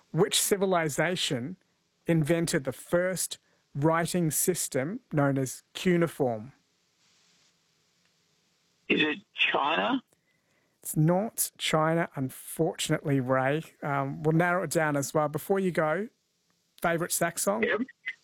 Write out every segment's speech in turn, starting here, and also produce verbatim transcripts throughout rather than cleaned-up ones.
Which civilization invented the first writing system known as cuneiform? Is it China? It's not China, unfortunately, Ray. Um, we'll narrow it down as well. Before you go, favourite sax song? Yep.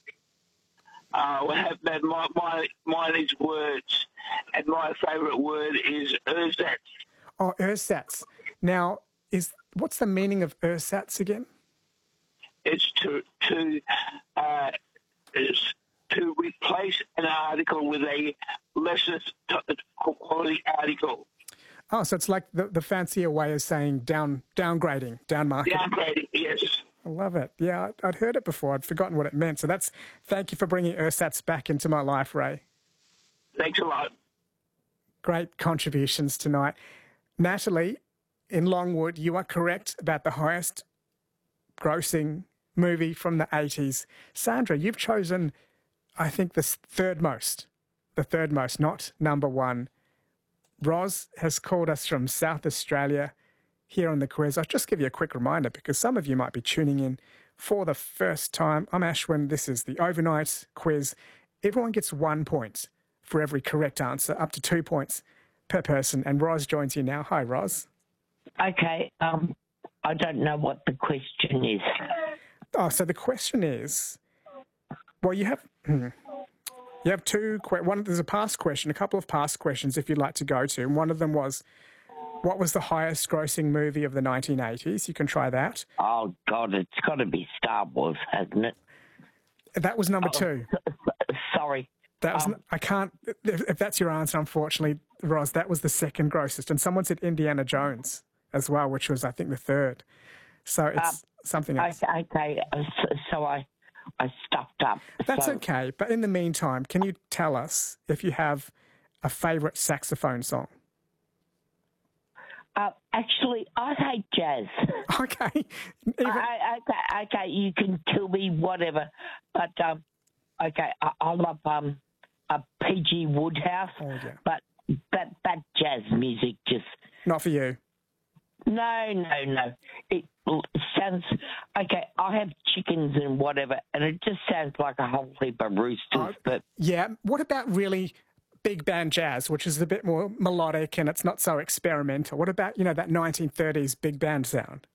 Uh, we have that. My, my, mine is words, and my favourite word is ersatz. Oh, ersatz. Now, is what's the meaning of ersatz again? It's to to uh, is to replace an article with a lesser quality article. Oh, so it's like the, the fancier way of saying down downgrading, downmarketing. Downgrading, yes. I love it. Yeah, I'd heard it before. I'd forgotten what it meant. So that's thank you for bringing ersatz back into my life, Ray. Thanks a lot. Great contributions tonight. Natalie, in Longwood, you are correct about the highest grossing movie from the eighties. Sandra, you've chosen, I think, the third most. The third most, not number one. Roz has called us from South Australia here on the quiz. I'll just give you a quick reminder because some of you might be tuning in for the first time. I'm Ashwin. This is the overnight quiz. Everyone gets one point for every correct answer, up to two points per person. And Roz joins you now. Hi, Roz. Okay, um, I don't know what the question is. Oh, so the question is, well, you have... Hmm, You have two, one, there's a past question, a couple of past questions if you'd like to go to. And one of them was, what was the highest grossing movie of the nineteen eighties? You can try that. Oh, God, it's got to be Star Wars, hasn't it? That was number oh, two. Sorry. That was, um, I can't, if, if that's your answer, unfortunately, Roz, that was the second grossest. And someone said Indiana Jones as well, which was, I think, the third. So it's um, something else. Okay, okay. so I... I stuffed up. That's so. okay. But in the meantime, can you tell us if you have a favourite saxophone song? Uh, actually, I hate jazz. Okay. Even... I, okay, okay, you can kill me, whatever. But, um, okay, I, I love um, a P G Woodhouse, oh, yeah. but that, that jazz music just... Not for you. No, no, no. It sounds... Okay, I have chickens and whatever, and it just sounds like a whole heap of roosters, oh, but... Yeah, what about really big band jazz, which is a bit more melodic and it's not so experimental? What about, you know, that nineteen thirties big band sound?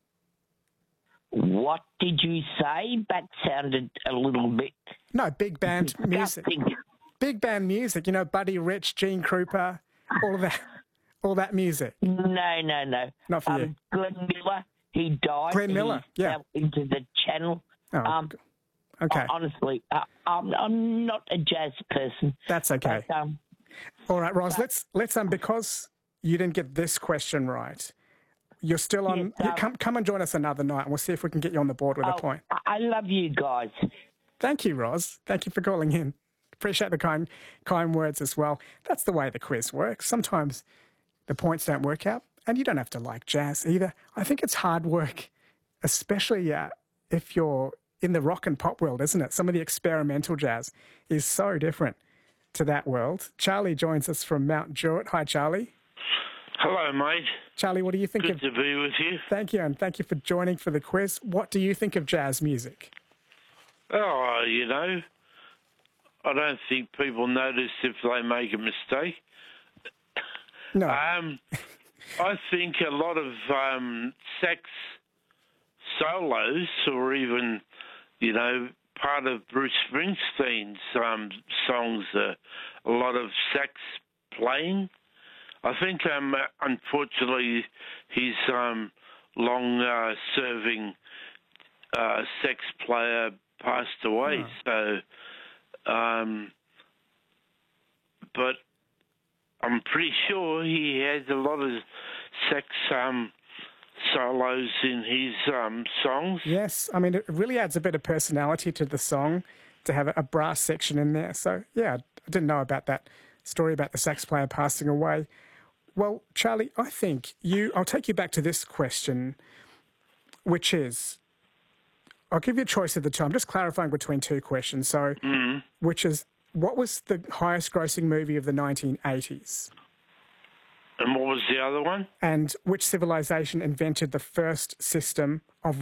What did you say? That sounded a little bit... No, big band music. Disgusting. Big band music, you know, Buddy Rich, Gene Krupa, all of that... All that music? No, no, no. Not for um, you. Glenn Miller, he died. Glenn Miller, he yeah. fell into the channel. Oh, um, okay. Honestly, uh, I'm, I'm not a jazz person. That's okay. But, um, all right, Roz, but, let's, let's um, because you didn't get this question right, you're still on... Yes, you um, come, come and join us another night and we'll see if we can get you on the board with oh, a point. I love you guys. Thank you, Roz. Thank you for calling in. Appreciate the kind, kind words as well. That's the way the quiz works. Sometimes... the points don't work out, and you don't have to like jazz either. I think it's hard work, especially uh, if you're in the rock and pop world, isn't it? Some of the experimental jazz is so different to that world. Charlie joins us from Mount Druitt. Hi, Charlie. Hello, mate. Charlie, what do you think Good of... to be with you. Thank you, and thank you for joining for the quiz. What do you think of jazz music? Oh, you know, I don't think people notice if they make a mistake. No. Um, I think a lot of um, sax solos, or even, you know, part of Bruce Springsteen's um, songs, uh, a lot of sax playing. I think, um, unfortunately, his um, long-serving uh, uh, sax player passed away. Oh. So, um, but I'm pretty sure he had a lot of sax um, solos in his um, songs. Yes, I mean, it really adds a bit of personality to the song to have a brass section in there. So, yeah, I didn't know about that story about the sax player passing away. Well, Charlie, I think you... I'll take you back to this question, which is... I'll give you a choice at the time. I'm just clarifying between two questions. So, mm. which is, what was the highest grossing movie of the nineteen eighties? And what was the other one? And which civilization invented the first system of